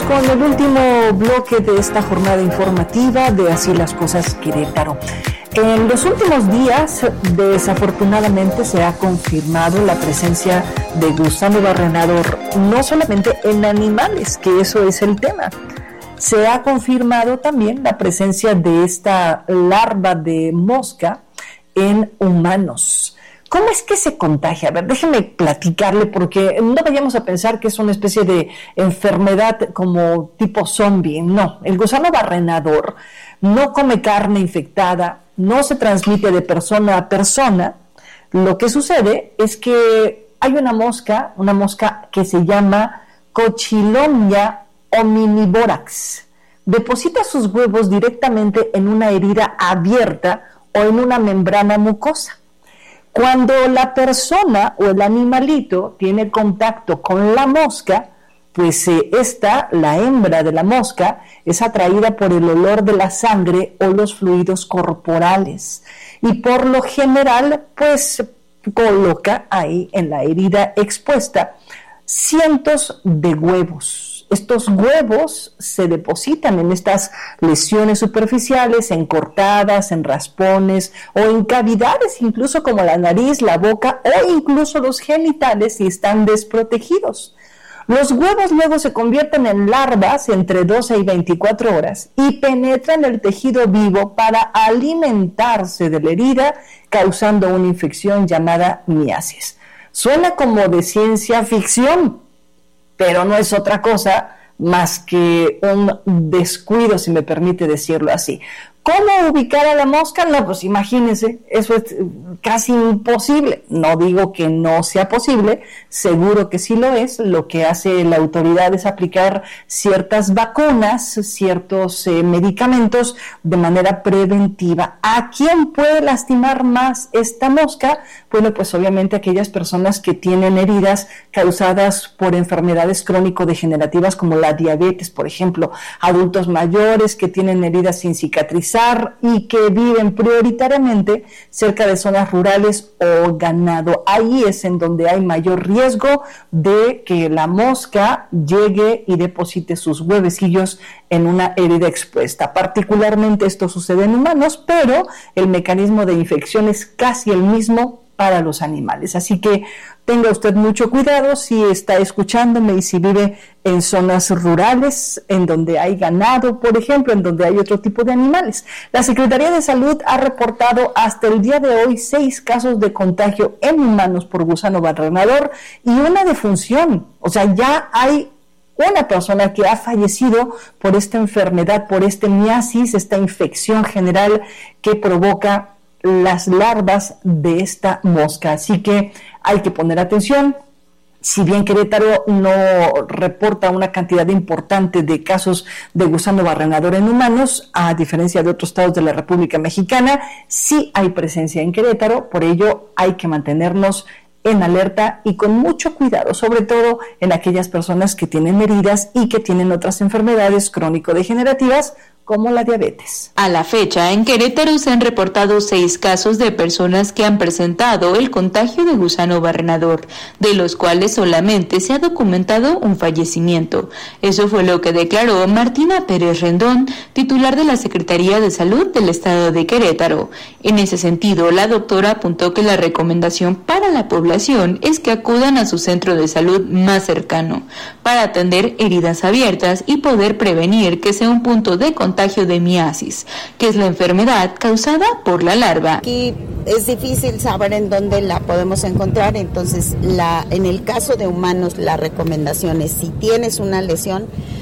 con el último bloque de esta jornada informativa de Así las Cosas Querétaro. En los últimos días, desafortunadamente, se ha confirmado la presencia de gusano barrenador, no solamente en animales, que eso es el tema. Se ha confirmado también la presencia de esta larva de mosca en humanos. ¿Cómo es que se contagia? A ver, déjeme platicarle, porque no vayamos a pensar que es una especie de enfermedad como tipo zombie. No, el gusano barrenador no come carne infectada, no se transmite de persona a persona. Lo que sucede es que hay una mosca que se llama Cochilomya omnivorax. Deposita sus huevos directamente en una herida abierta o en una membrana mucosa. Cuando la persona o el animalito tiene contacto con la mosca, pues la hembra de la mosca, es atraída por el olor de la sangre o los fluidos corporales. Y por lo general, pues coloca ahí en la herida expuesta cientos de huevos. Estos huevos se depositan en estas lesiones superficiales, en cortadas, en raspones o en cavidades, incluso como la nariz, la boca o incluso los genitales si están desprotegidos. Los huevos luego se convierten en larvas entre 12 y 24 horas y penetran el tejido vivo para alimentarse de la herida, causando una infección llamada miasis. Suena como de ciencia ficción, pero no es otra cosa más que un descuido, si me permite decirlo así. ¿Cómo ubicar a la mosca? No, pues imagínense, eso es casi imposible. No digo que no sea posible, seguro que sí lo es. Lo que hace la autoridad es aplicar ciertas vacunas, ciertos medicamentos de manera preventiva. ¿A quién puede lastimar más esta mosca? Bueno, pues obviamente aquellas personas que tienen heridas causadas por enfermedades crónico-degenerativas como la diabetes, por ejemplo, adultos mayores que tienen heridas sin cicatrizar y que viven prioritariamente cerca de zonas rurales o ganado. Ahí es en donde hay mayor riesgo de que la mosca llegue y deposite sus huevecillos en una herida expuesta. Particularmente esto sucede en humanos, pero el mecanismo de infección es casi el mismo para los animales. Así que tenga usted mucho cuidado si está escuchándome y si vive en zonas rurales, en donde hay ganado, por ejemplo, en donde hay otro tipo de animales. La Secretaría de Salud ha reportado hasta el día de hoy 6 casos de contagio en humanos por gusano barrenador y una defunción. O sea, ya hay una persona que ha fallecido por esta enfermedad, por este miasis, esta infección general que provoca las larvas de esta mosca. Así que hay que poner atención. Si bien Querétaro no reporta una cantidad importante de casos de gusano barrenador en humanos, a diferencia de otros estados de la República Mexicana, sí hay presencia en Querétaro, por ello hay que mantenernos en alerta y con mucho cuidado, sobre todo en aquellas personas que tienen heridas y que tienen otras enfermedades crónico-degenerativas como la diabetes. A la fecha, en Querétaro se han reportado 6 casos de personas que han presentado el contagio de gusano barrenador, de los cuales solamente se ha documentado un fallecimiento. Eso fue lo que declaró Martina Pérez Rendón, titular de la Secretaría de Salud del Estado de Querétaro. En ese sentido, la doctora apuntó que la recomendación para la población es que acudan a su centro de salud más cercano para atender heridas abiertas y poder prevenir que sea un punto de contagio de miasis, que es la enfermedad causada por la larva. Aquí es difícil saber en dónde la podemos encontrar, entonces en el caso de humanos la recomendación es, si tienes una lesión,